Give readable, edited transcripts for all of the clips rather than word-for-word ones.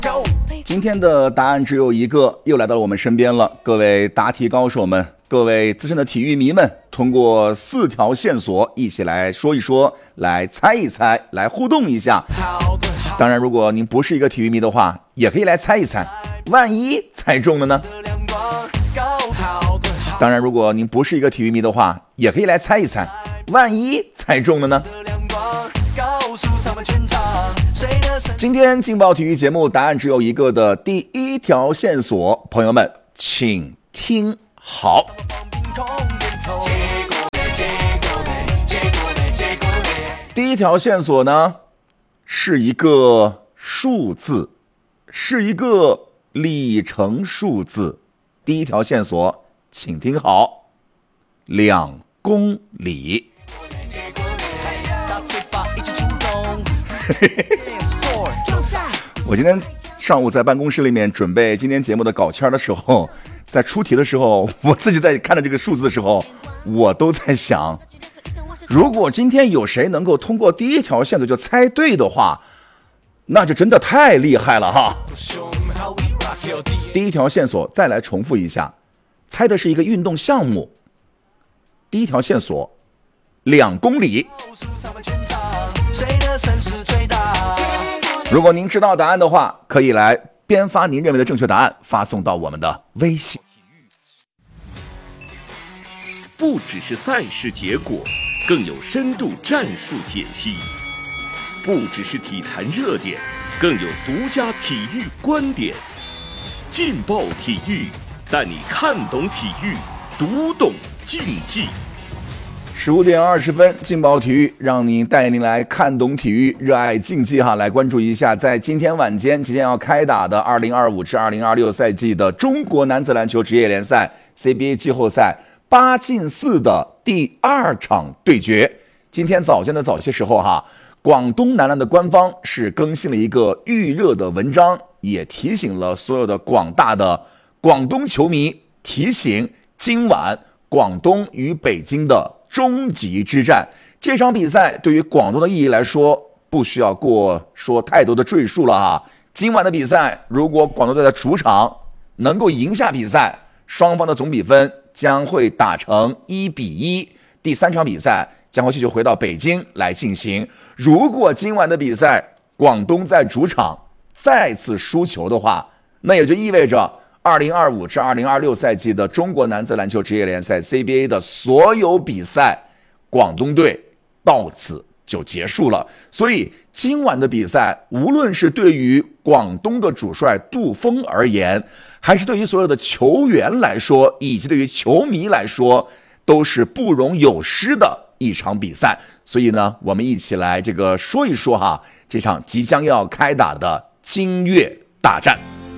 今天的答案只有一个，又来到了我们身边了。各位答题高手们，各位资深的体育迷们，通过4条线索一起来说一说，来猜一猜，来互动一下。当然，如果您不是一个体育迷的话，也可以来猜一猜，万一猜中了呢？当然，如果您不是一个体育迷的话，也可以来猜一猜，万一猜中了呢？今天劲爆体育节目答案只有一个的第1条线索，朋友们请听好。第1条线索呢，是一个数字，是一个里程数字。第1条线索请听好，2公里。我今天上午在办公室里面准备今天节目的稿签的时候，在出题的时候，我自己在看着这个数字的时候，我都在想，如果今天有谁能够通过第1条线索就猜对的话，那就真的太厉害了哈。第1条线索再来重复一下，猜的是一个运动项目。第1条线索2公里。如果您知道答案的话，可以来编发您认为的正确答案，发送到我们的微信。 不只是赛事结果，更有深度战术解析；不只是体坛热点，更有独家体育观点。劲爆体育，带你看懂体育，读懂竞技。 15点20分，劲爆体育让您带您来看懂体育，热爱竞技哈。来关注一下，在今天晚间即将要开打的2025至2026赛季的中国男子篮球职业联赛 CBA 季后赛8进4的第2场对决。今天早间的早些时候哈，广东男篮的官方是更新了一个预热的文章，也提醒了所有的广大的广东球迷，提醒今晚广东与北京的终极之战。这场比赛对于广东的意义来说，不需要说太多的赘述了哈。今晚的比赛，如果广东队的主场能够赢下比赛，双方的总比分将会打成1-1。第3场比赛将会继续回到北京来进行。如果今晚的比赛广东在主场再次输球的话，那也就意味着2025至2026赛季的中国男子篮球职业联赛 CBA 的所有比赛，广东队到此就结束了。所以今晚的比赛，无论是对于广东的主帅杜锋而言，还是对于所有的球员来说，以及对于球迷来说，都是不容有失的一场比赛。所以呢，我们一起来说一说哈，这场即将要开打的金粤大战。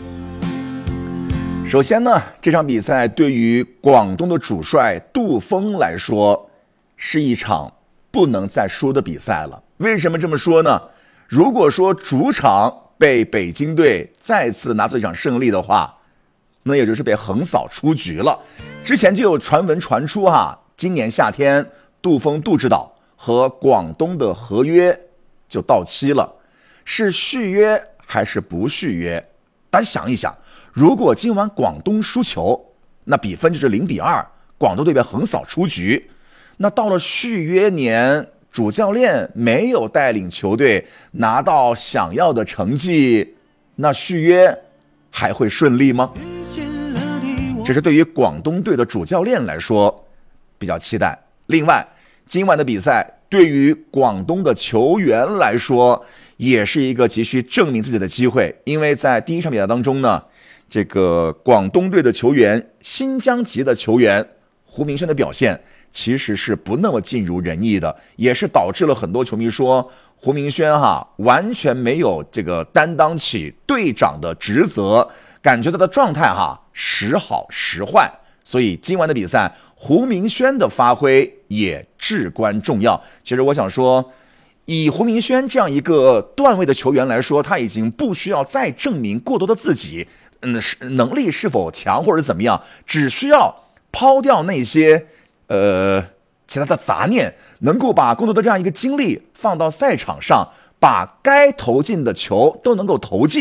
首先呢，这场比赛对于广东的主帅杜锋来说，是一场不能再输的比赛了。为什么这么说呢？如果说主场被北京队再次拿走一场胜利的话，那也就是被横扫出局了。之前就有传闻传出哈，今年夏天杜锋杜指导和广东的合约就到期了，是续约还是不续约？大家想一想，如果今晚广东输球，那比分就是0-2，广东队被横扫出局。那到了续约年，主教练没有带领球队拿到想要的成绩，那续约还会顺利吗？这是对于广东队的主教练来说比较期待。另外，今晚的比赛对于广东的球员来说，也是一个急需证明自己的机会。因为在第1场比赛当中呢，这个广东队的球员，新疆籍的球员胡明轩的表现其实是不那么尽如人意的，也是导致了很多球迷说胡明轩完全没有担当起队长的职责，感觉他的状态时好时坏。所以今晚的比赛，胡明轩的发挥也至关重要。其实我想说，以胡明轩这样一个段位的球员来说，他已经不需要再证明过多的自己能力是否强或者怎么样，只需要抛掉那些其他的杂念，能够把更多的这样一个精力放到赛场上，把该投进的球都能够投进，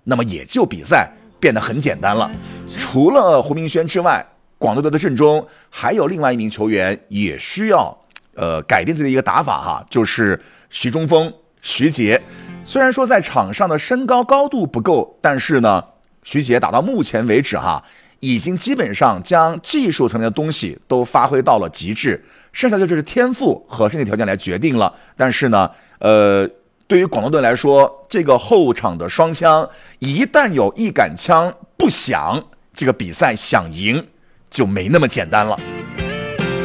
那么也就比赛变得很简单了。除了胡明轩之外，广东队的阵中还有另外一名球员也需要改变自己的一个打法哈，就是徐中锋徐杰。虽然说在场上的身高高度不够，但是呢，徐杰打到目前为止哈，已经基本上将技术层面的东西都发挥到了极致，剩下的就是天赋和身体条件来决定了。但是呢，对于广东队来说，这个后场的双枪一旦有一杆枪不响，这个比赛想赢就没那么简单了。